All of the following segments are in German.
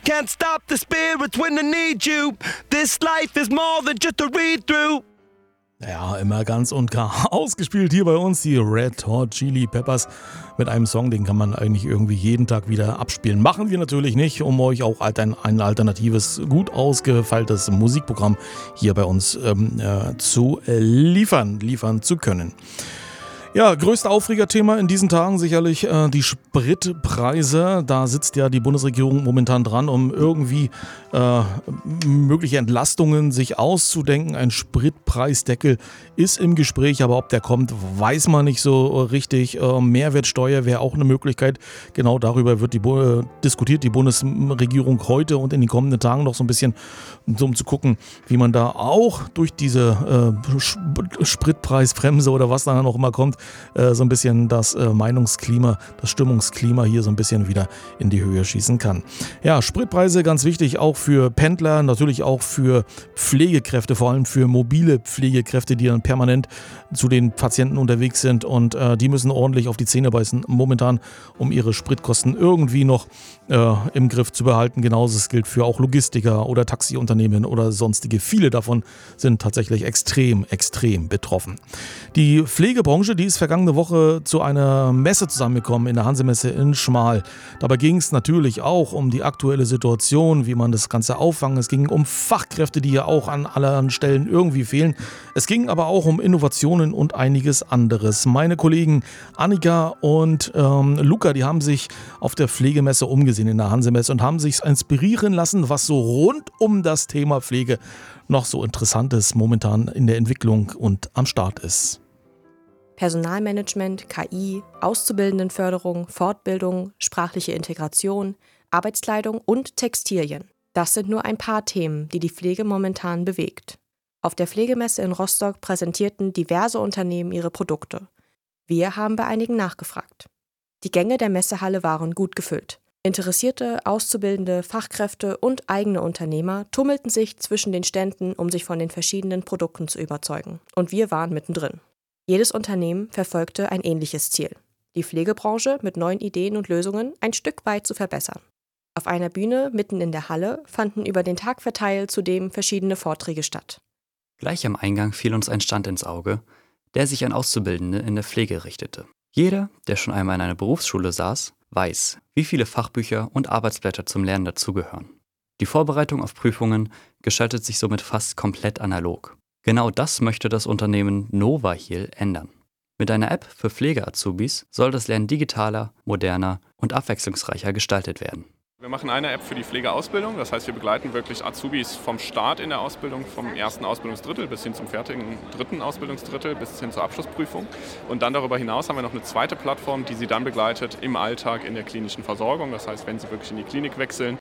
can't stop the spirits when they need you. This life is more than just a read-through. Ja, immer ganz und gar ausgespielt hier bei uns, die Red Hot Chili Peppers mit einem Song, den kann man eigentlich irgendwie jeden Tag wieder abspielen. Machen wir natürlich nicht, um euch auch ein alternatives, gut ausgefeiltes Musikprogramm hier bei uns zu liefern zu können. Ja, größte Aufregerthema in diesen Tagen sicherlich die Spritpreise. Da sitzt ja die Bundesregierung momentan dran, um irgendwie mögliche Entlastungen sich auszudenken. Ein Spritpreisdeckel ist im Gespräch, aber ob der kommt, weiß man nicht so richtig. Mehrwertsteuer wäre auch eine Möglichkeit. Genau darüber wird diskutiert die Bundesregierung heute und in den kommenden Tagen noch so ein bisschen, um zu gucken, wie man da auch durch diese Spritpreisbremse oder was da noch immer kommt, so ein bisschen das Meinungsklima, das Stimmungsklima hier so ein bisschen wieder in die Höhe schießen kann. Ja, Spritpreise ganz wichtig, auch für Pendler, natürlich auch für Pflegekräfte, vor allem für mobile Pflegekräfte, die dann permanent zu den Patienten unterwegs sind und die müssen ordentlich auf die Zähne beißen momentan, um ihre Spritkosten irgendwie noch im Griff zu behalten. Genauso gilt für auch Logistiker oder Taxiunternehmen oder sonstige. Viele davon sind tatsächlich extrem betroffen. Die Pflegebranche, die ist vergangene Woche zu einer Messe zusammengekommen in der Hanse-Messe in Schmal. Dabei ging es natürlich auch um die aktuelle Situation, wie man das Ganze auffangen. Es ging um Fachkräfte, die ja auch an allen Stellen irgendwie fehlen. Es ging aber auch um Innovationen und einiges anderes. Meine Kollegen Annika und Luca, die haben sich auf der Pflegemesse umgesehen in der Hanse-Messe und haben sich inspirieren lassen, was so rund um das Thema Pflege noch so Interessantes momentan in der Entwicklung und am Start ist. Personalmanagement, KI, Auszubildendenförderung, Fortbildung, sprachliche Integration, Arbeitskleidung und Textilien. Das sind nur ein paar Themen, die die Pflege momentan bewegt. Auf der Pflegemesse in Rostock präsentierten diverse Unternehmen ihre Produkte. Wir haben bei einigen nachgefragt. Die Gänge der Messehalle waren gut gefüllt. Interessierte, Auszubildende, Fachkräfte und eigene Unternehmer tummelten sich zwischen den Ständen, um sich von den verschiedenen Produkten zu überzeugen. Und wir waren mittendrin. Jedes Unternehmen verfolgte ein ähnliches Ziel: die Pflegebranche mit neuen Ideen und Lösungen ein Stück weit zu verbessern. Auf einer Bühne mitten in der Halle fanden über den Tag verteilt zudem verschiedene Vorträge statt. Gleich am Eingang fiel uns ein Stand ins Auge, der sich an Auszubildende in der Pflege richtete. Jeder, der schon einmal in einer Berufsschule saß, weiß, wie viele Fachbücher und Arbeitsblätter zum Lernen dazugehören. Die Vorbereitung auf Prüfungen gestaltet sich somit fast komplett analog. Genau das möchte das Unternehmen Novahil ändern. Mit einer App für Pflege-Azubis soll das Lernen digitaler, moderner und abwechslungsreicher gestaltet werden. Wir machen eine App für die Pflegeausbildung, das heißt, wir begleiten wirklich Azubis vom Start in der Ausbildung, vom ersten Ausbildungsdrittel bis hin zum fertigen dritten Ausbildungsdrittel, bis hin zur Abschlussprüfung. Und dann darüber hinaus haben wir noch eine zweite Plattform, die sie dann begleitet im Alltag in der klinischen Versorgung. Das heißt, wenn sie wirklich in die Klinik wechseln,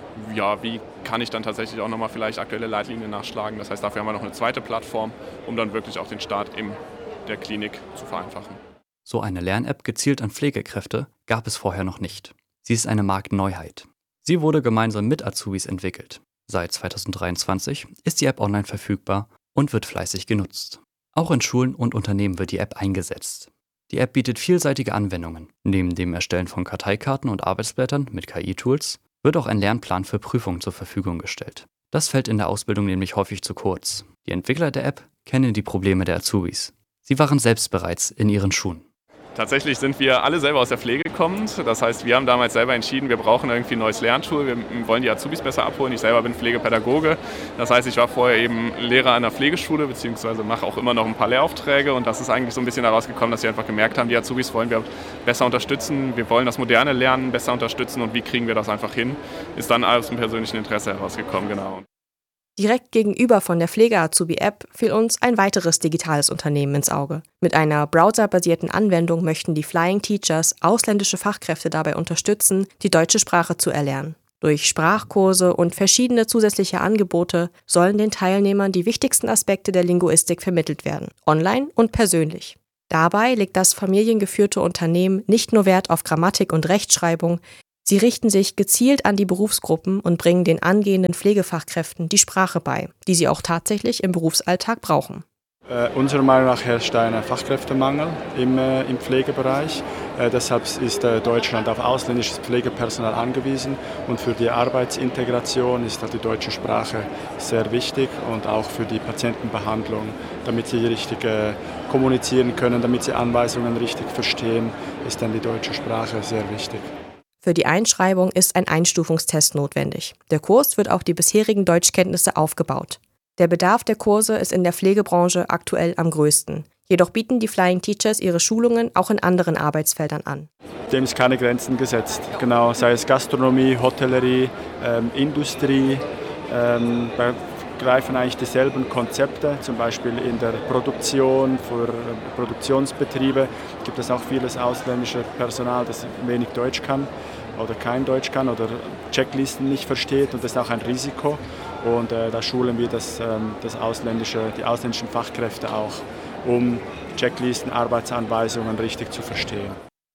ja, wie kann ich dann tatsächlich auch nochmal vielleicht aktuelle Leitlinien nachschlagen. Das heißt, dafür haben wir noch eine zweite Plattform, um dann wirklich auch den Start in der Klinik zu vereinfachen. So eine Lern-App gezielt an Pflegekräfte gab es vorher noch nicht. Sie ist eine Marktneuheit. Sie wurde gemeinsam mit Azubis entwickelt. Seit 2023 ist die App online verfügbar und wird fleißig genutzt. Auch in Schulen und Unternehmen wird die App eingesetzt. Die App bietet vielseitige Anwendungen. Neben dem Erstellen von Karteikarten und Arbeitsblättern mit KI-Tools wird auch ein Lernplan für Prüfungen zur Verfügung gestellt. Das fällt in der Ausbildung nämlich häufig zu kurz. Die Entwickler der App kennen die Probleme der Azubis. Sie waren selbst bereits in ihren Schuhen. Tatsächlich sind wir alle selber aus der Pflege kommend. Das heißt, wir haben damals selber entschieden, wir brauchen irgendwie ein neues Lerntool. Wir wollen die Azubis besser abholen. Ich selber bin Pflegepädagoge. Das heißt, ich war vorher eben Lehrer an der Pflegeschule, beziehungsweise mache auch immer noch ein paar Lehraufträge. Und das ist eigentlich so ein bisschen daraus gekommen, dass wir einfach gemerkt haben, die Azubis wollen wir besser unterstützen. Wir wollen das moderne Lernen besser unterstützen. Und wie kriegen wir das einfach hin? Ist dann aus dem persönlichen Interesse herausgekommen, genau. Direkt gegenüber von der Pflege-Azubi-App fiel uns ein weiteres digitales Unternehmen ins Auge. Mit einer browserbasierten Anwendung möchten die Flying Teachers ausländische Fachkräfte dabei unterstützen, die deutsche Sprache zu erlernen. Durch Sprachkurse und verschiedene zusätzliche Angebote sollen den Teilnehmern die wichtigsten Aspekte der Linguistik vermittelt werden, online und persönlich. Dabei legt das familiengeführte Unternehmen nicht nur Wert auf Grammatik und Rechtschreibung, sie richten sich gezielt an die Berufsgruppen und bringen den angehenden Pflegefachkräften die Sprache bei, die sie auch tatsächlich im Berufsalltag brauchen. Unserer Meinung nach herrscht ein Fachkräftemangel im Pflegebereich. Deshalb ist Deutschland auf ausländisches Pflegepersonal angewiesen und für die Arbeitsintegration ist halt die deutsche Sprache sehr wichtig und auch für die Patientenbehandlung, damit sie richtig kommunizieren können, damit sie Anweisungen richtig verstehen, ist dann die deutsche Sprache sehr wichtig. Für die Einschreibung ist ein Einstufungstest notwendig. Der Kurs wird auf die bisherigen Deutschkenntnisse aufgebaut. Der Bedarf der Kurse ist in der Pflegebranche aktuell am größten. Jedoch bieten die Flying Teachers ihre Schulungen auch in anderen Arbeitsfeldern an. Dem ist keine Grenzen gesetzt, genau, sei es Gastronomie, Hotellerie, Industrie, greifen eigentlich dieselben Konzepte, zum Beispiel in der Produktion, für Produktionsbetriebe gibt es auch vieles ausländische Personal, das wenig Deutsch kann oder kein Deutsch kann oder Checklisten nicht versteht und das ist auch ein Risiko und da schulen wir die ausländischen Fachkräfte auch, um Checklisten, Arbeitsanweisungen richtig zu verstehen.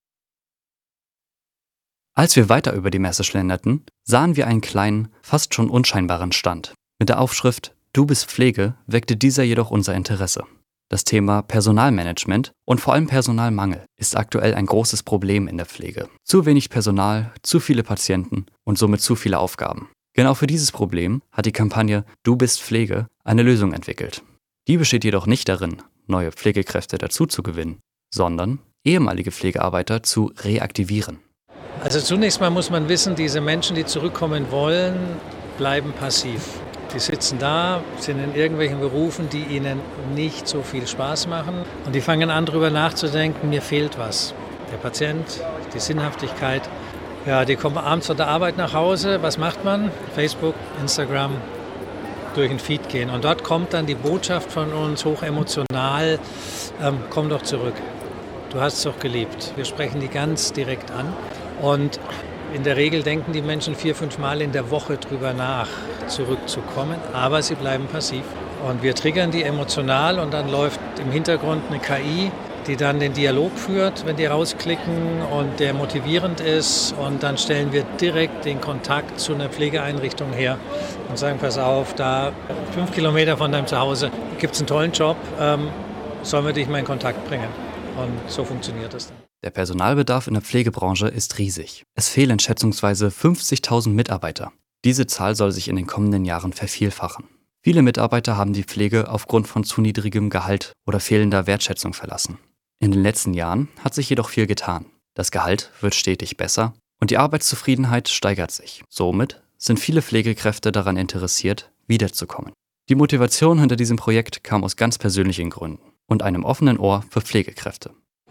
Als wir weiter über die Messe schlenderten, sahen wir einen kleinen, fast schon unscheinbaren Stand. Mit der Aufschrift »Du bist Pflege« weckte dieser jedoch unser Interesse. Das Thema Personalmanagement und vor allem Personalmangel ist aktuell ein großes Problem in der Pflege. Zu wenig Personal, zu viele Patienten und somit zu viele Aufgaben. Genau für dieses Problem hat die Kampagne »Du bist Pflege« eine Lösung entwickelt. Die besteht jedoch nicht darin, neue Pflegekräfte dazuzugewinnen, sondern ehemalige Pflegearbeiter zu reaktivieren. Also zunächst mal muss man wissen, diese Menschen, die zurückkommen wollen, bleiben passiv. Die sitzen da, sind in irgendwelchen Berufen, die ihnen nicht so viel Spaß machen. Und die fangen an, darüber nachzudenken, mir fehlt was. Der Patient, die Sinnhaftigkeit. Ja, die kommen abends von der Arbeit nach Hause. Was macht man? Facebook, Instagram, durch den Feed gehen. Und dort kommt dann die Botschaft von uns, hochemotional, komm doch zurück. Du hast es doch geliebt. Wir sprechen die ganz direkt an. Und in der Regel denken die Menschen 4-5 Mal in der Woche drüber nach, zurückzukommen, aber sie bleiben passiv. Und wir triggern die emotional und dann läuft im Hintergrund eine KI, die dann den Dialog führt, wenn die rausklicken und der motivierend ist. Und dann stellen wir direkt den Kontakt zu einer Pflegeeinrichtung her und sagen, pass auf, da 5 Kilometer von deinem Zuhause gibt es einen tollen Job, sollen wir dich mal in Kontakt bringen. Und so funktioniert das dann. Der Personalbedarf in der Pflegebranche ist riesig. Es fehlen schätzungsweise 50.000 Mitarbeiter. Diese Zahl soll sich in den kommenden Jahren vervielfachen. Viele Mitarbeiter haben die Pflege aufgrund von zu niedrigem Gehalt oder fehlender Wertschätzung verlassen. In den letzten Jahren hat sich jedoch viel getan. Das Gehalt wird stetig besser und die Arbeitszufriedenheit steigert sich. Somit sind viele Pflegekräfte daran interessiert, wiederzukommen. Die Motivation hinter diesem Projekt kam aus ganz persönlichen Gründen und einem offenen Ohr für Pflegekräfte.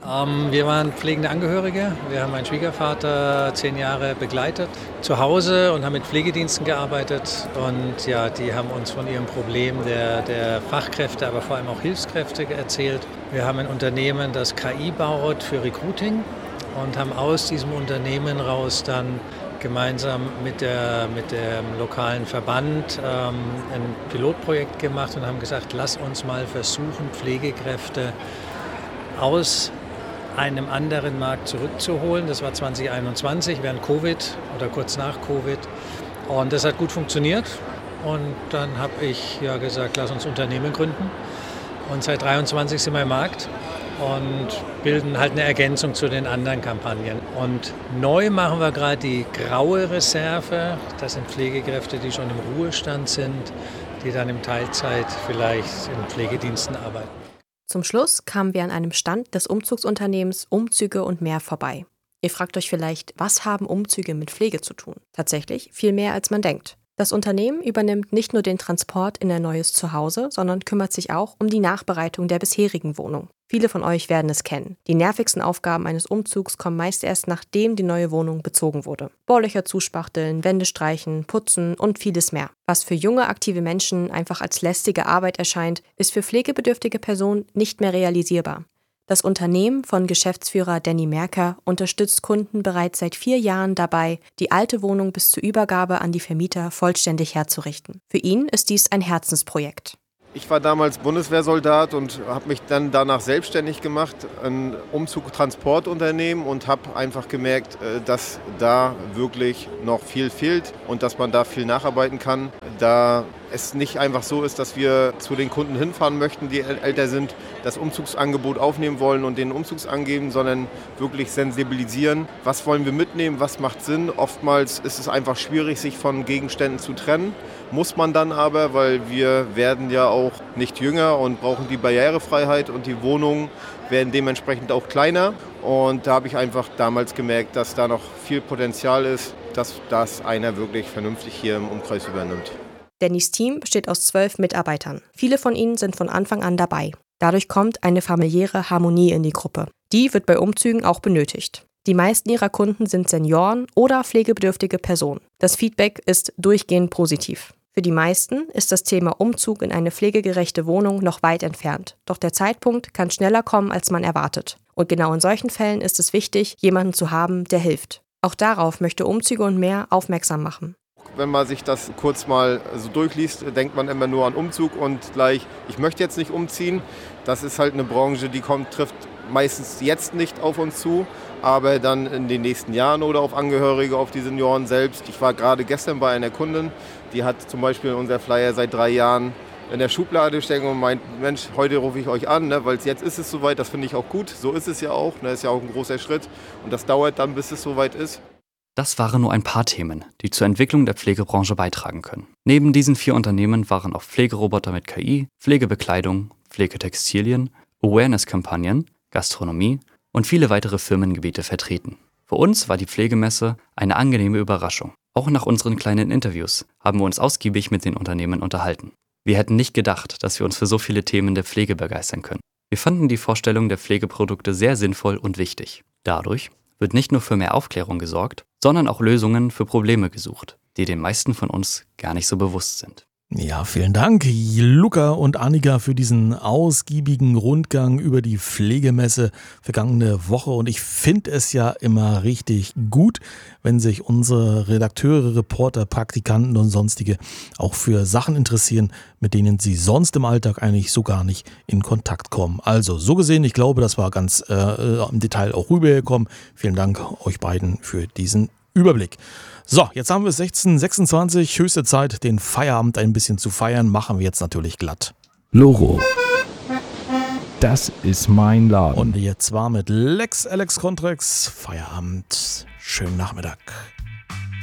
Wir waren pflegende Angehörige. Wir haben meinen Schwiegervater 10 Jahre begleitet zu Hause und haben mit Pflegediensten gearbeitet. Und ja, die haben uns von ihrem Problem der Fachkräfte, aber vor allem auch Hilfskräfte erzählt. Wir haben ein Unternehmen, das KI baut für Recruiting und haben aus diesem Unternehmen raus dann gemeinsam mit dem lokalen Verband ein Pilotprojekt gemacht und haben gesagt, lass uns mal versuchen, Pflegekräfte aus einem anderen Markt zurückzuholen. Das war 2021, während Covid oder kurz nach Covid. Und das hat gut funktioniert. Und dann habe ich ja gesagt, lass uns Unternehmen gründen. Und seit 2023 sind wir im Markt und bilden halt eine Ergänzung zu den anderen Kampagnen. Und neu machen wir gerade die graue Reserve. Das sind Pflegekräfte, die schon im Ruhestand sind, die dann in Teilzeit vielleicht in Pflegediensten arbeiten. Zum Schluss kamen wir an einem Stand des Umzugsunternehmens Umzüge und mehr vorbei. Ihr fragt euch vielleicht, was haben Umzüge mit Pflege zu tun? Tatsächlich viel mehr, als man denkt. Das Unternehmen übernimmt nicht nur den Transport in ein neues Zuhause, sondern kümmert sich auch um die Nachbereitung der bisherigen Wohnung. Viele von euch werden es kennen. Die nervigsten Aufgaben eines Umzugs kommen meist erst, nachdem die neue Wohnung bezogen wurde. Bohrlöcher zuspachteln, Wände streichen, putzen und vieles mehr. Was für junge, aktive Menschen einfach als lästige Arbeit erscheint, ist für pflegebedürftige Personen nicht mehr realisierbar. Das Unternehmen von Geschäftsführer Danny Merker unterstützt Kunden bereits seit 4 Jahren dabei, die alte Wohnung bis zur Übergabe an die Vermieter vollständig herzurichten. Für ihn ist dies ein Herzensprojekt. Ich war damals Bundeswehrsoldat und habe mich dann danach selbstständig gemacht, ein Umzug-Transportunternehmen und habe einfach gemerkt, dass da wirklich noch viel fehlt und dass man da viel nacharbeiten kann. Da es nicht einfach so ist, dass wir zu den Kunden hinfahren möchten, die älter sind, das Umzugsangebot aufnehmen wollen und den Umzugs angeben, sondern wirklich sensibilisieren. Was wollen wir mitnehmen, was macht Sinn? Oftmals ist es einfach schwierig, sich von Gegenständen zu trennen. Muss man dann aber, weil wir werden ja auch nicht jünger und brauchen die Barrierefreiheit und die Wohnungen werden dementsprechend auch kleiner. Und da habe ich einfach damals gemerkt, dass da noch viel Potenzial ist, dass das einer wirklich vernünftig hier im Umkreis übernimmt. Dannys Team besteht aus 12 Mitarbeitern. Viele von ihnen sind von Anfang an dabei. Dadurch kommt eine familiäre Harmonie in die Gruppe. Die wird bei Umzügen auch benötigt. Die meisten ihrer Kunden sind Senioren oder pflegebedürftige Personen. Das Feedback ist durchgehend positiv. Für die meisten ist das Thema Umzug in eine pflegegerechte Wohnung noch weit entfernt. Doch der Zeitpunkt kann schneller kommen, als man erwartet. Und genau in solchen Fällen ist es wichtig, jemanden zu haben, der hilft. Auch darauf möchte Umzüge und mehr aufmerksam machen. Wenn man sich das kurz mal so durchliest, denkt man immer nur an Umzug und gleich, ich möchte jetzt nicht umziehen. Das ist halt eine Branche, die trifft meistens jetzt nicht auf uns zu, aber dann in den nächsten Jahren oder auf Angehörige, auf die Senioren selbst. Ich war gerade gestern bei einer Kundin, die hat zum Beispiel unser Flyer seit 3 Jahren in der Schublade stecken und meint, Mensch, heute rufe ich euch an, ne, weil jetzt ist es soweit, das finde ich auch gut. So ist es ja auch, ne, ist ja auch ein großer Schritt und das dauert dann, bis es soweit ist. Das waren nur ein paar Themen, die zur Entwicklung der Pflegebranche beitragen können. Neben diesen 4 Unternehmen waren auch Pflegeroboter mit KI, Pflegebekleidung, Pflegetextilien, Awareness-Kampagnen, Gastronomie und viele weitere Firmengebiete vertreten. Für uns war die Pflegemesse eine angenehme Überraschung. Auch nach unseren kleinen Interviews haben wir uns ausgiebig mit den Unternehmen unterhalten. Wir hätten nicht gedacht, dass wir uns für so viele Themen der Pflege begeistern können. Wir fanden die Vorstellung der Pflegeprodukte sehr sinnvoll und wichtig. Dadurch wird nicht nur für mehr Aufklärung gesorgt, sondern auch Lösungen für Probleme gesucht, die den meisten von uns gar nicht so bewusst sind. Ja, vielen Dank, Luca und Annika, für diesen ausgiebigen Rundgang über die Pflegemesse vergangene Woche. Und ich finde es ja immer richtig gut, wenn sich unsere Redakteure, Reporter, Praktikanten und sonstige auch für Sachen interessieren, mit denen sie sonst im Alltag eigentlich so gar nicht in Kontakt kommen. Also so gesehen, ich glaube, das war ganz im Detail auch rübergekommen. Vielen Dank euch beiden für diesen Überblick. So, jetzt haben wir 16:26, höchste Zeit, den Feierabend ein bisschen zu feiern, machen wir jetzt natürlich glatt. Loro. Das ist mein Laden. Und jetzt war mit Lex Alex Contrex Feierabend. Schönen Nachmittag.